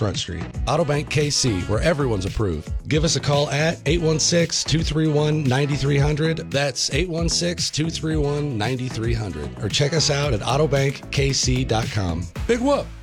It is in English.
Front Street. Autobank KC, where everyone's approved. Give us a call at 816-231-9300. That's 816-231-9300. Or check us out at autobankkc.com. Big whoop!